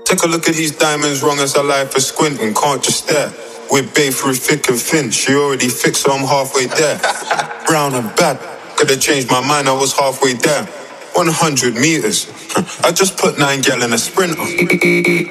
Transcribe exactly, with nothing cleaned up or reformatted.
Take a look at these diamonds, wrong as a life for squinting, can't just stare. We're babe through thick and thin, she already fixed, so I'm halfway there. Brown and bad, could have changed my mind, I was halfway there. one hundred meters, I just put nine gal in a sprinter.